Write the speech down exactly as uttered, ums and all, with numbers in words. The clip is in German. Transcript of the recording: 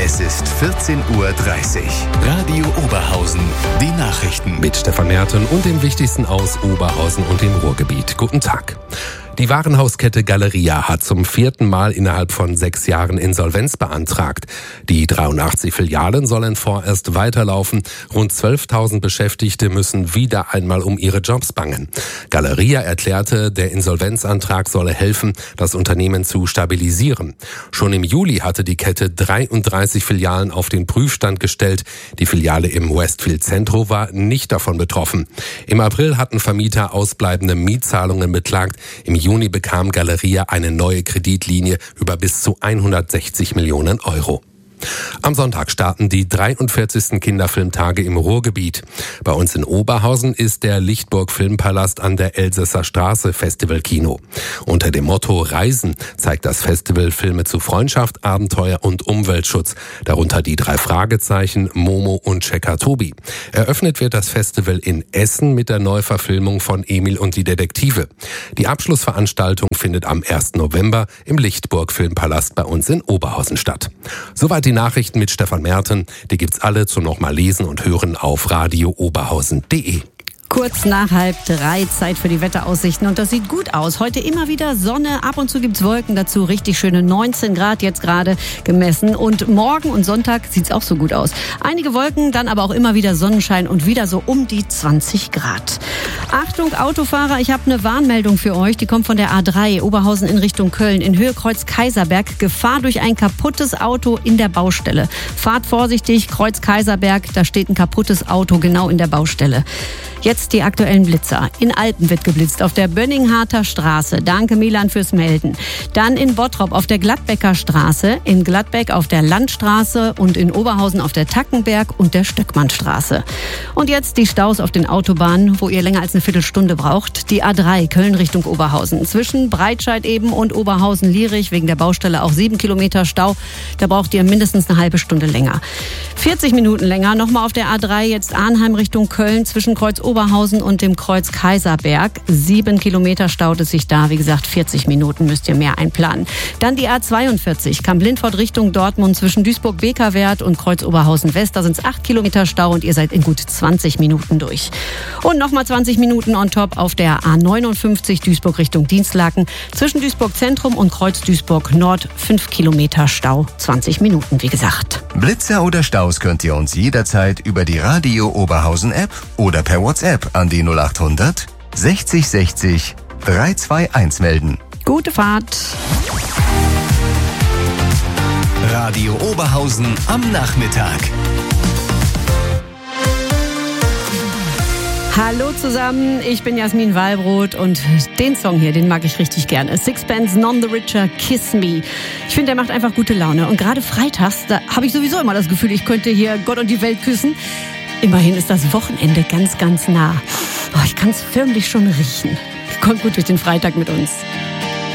Es ist vierzehn Uhr dreißig. Radio Oberhausen. Die Nachrichten. Mit Stefan Merten und dem Wichtigsten aus Oberhausen und dem Ruhrgebiet. Guten Tag. Die Warenhauskette Galeria hat zum vierten Mal innerhalb von sechs Jahren Insolvenz beantragt. Die dreiundachtzig Filialen sollen vorerst weiterlaufen. Rund zwölftausend Beschäftigte müssen wieder einmal um ihre Jobs bangen. Galeria erklärte, der Insolvenzantrag solle helfen, das Unternehmen zu stabilisieren. Schon im Juli hatte die Kette dreiunddreißig Filialen auf den Prüfstand gestellt. Die Filiale im Westfield Centro war nicht davon betroffen. Im April hatten Vermieter ausbleibende Mietzahlungen beklagt. Im Juni bekam Galeria eine neue Kreditlinie über bis zu hundertsechzig Millionen Euro. Am Sonntag starten die dreiundvierzigsten Kinderfilmtage im Ruhrgebiet. Bei uns in Oberhausen ist der Lichtburg Filmpalast an der Elsässer Straße Festivalkino. Unter dem Motto Reisen zeigt das Festival Filme zu Freundschaft, Abenteuer und Umweltschutz. Darunter die drei Fragezeichen, Momo und Checker Tobi. Eröffnet wird das Festival in Essen mit der Neuverfilmung von Emil und die Detektive. Die Abschlussveranstaltung findet am ersten November im Lichtburg Filmpalast bei uns in Oberhausen statt. Soweit die Nachrichten mit Stefan Merten. Die gibt's alle zum nochmal lesen und hören auf radio oberhausen punkt de. Kurz nach halb drei, Zeit für die Wetteraussichten und das sieht gut aus. Heute immer wieder Sonne, ab und zu gibt's Wolken dazu, richtig schöne neunzehn Grad jetzt gerade gemessen und morgen und Sonntag sieht's auch so gut aus. Einige Wolken, dann aber auch immer wieder Sonnenschein und wieder so um die zwanzig Grad. Achtung Autofahrer, ich habe eine Warnmeldung für euch, die kommt von der A drei, Oberhausen in Richtung Köln, in Höhe Kreuz Kaiserberg, Gefahr durch ein kaputtes Auto in der Baustelle. Fahrt vorsichtig, Kreuz Kaiserberg, da steht ein kaputtes Auto genau in der Baustelle. Jetzt die aktuellen Blitzer. In Alpen wird geblitzt auf der Bönningharter Straße. Danke Milan fürs Melden. Dann in Bottrop auf der Gladbecker Straße, in Gladbeck auf der Landstraße und in Oberhausen auf der Tackenberg und der Stöckmannstraße. Und jetzt die Staus auf den Autobahnen, wo ihr länger als eine Viertelstunde braucht. Die A drei Köln Richtung Oberhausen. Zwischen Breitscheid eben und Oberhausen-Lierich wegen der Baustelle auch sieben Kilometer Stau. Da braucht ihr mindestens eine halbe Stunde länger. vierzig Minuten länger. Nochmal auf der A drei jetzt Arnheim Richtung Köln zwischen Kreuz Oberhausen und dem Kreuz Kaiserberg. Sieben Kilometer staut es sich da. Wie gesagt, vierzig Minuten müsst ihr mehr einplanen. Dann die A zweiundvierzig, Kamp-Lindfort Richtung Dortmund zwischen Duisburg-Bekerwerth und Kreuz Oberhausen West. Da sind es acht Kilometer Stau und ihr seid in gut zwanzig Minuten durch. Und nochmal zwanzig Minuten on top auf der A neunundfünfzig Duisburg Richtung Dienstlaken. Zwischen Duisburg Zentrum und Kreuz Duisburg Nord fünf Kilometer Stau. zwanzig Minuten, wie gesagt. Blitzer oder Staus könnt ihr uns jederzeit über die Radio Oberhausen App oder per WhatsApp an die null acht hundert sechzig sechzig dreihundertzweiundundzwanzig melden. Gute Fahrt. Radio Oberhausen am Nachmittag. Hallo zusammen, ich bin Jasmin Wallbrot und den Song hier, den mag ich richtig gerne. Sixpence None the Richer, Kiss Me. Ich finde, der macht einfach gute Laune. Und gerade freitags, da habe ich sowieso immer das Gefühl, ich könnte hier Gott und die Welt küssen. Immerhin ist das Wochenende ganz, ganz nah. Oh, ich kann es förmlich schon riechen. Kommt gut durch den Freitag mit uns.